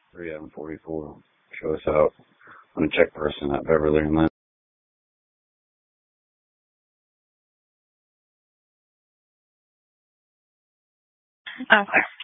3M44. Show us out on a check person at Beverly and Lynn. Okay.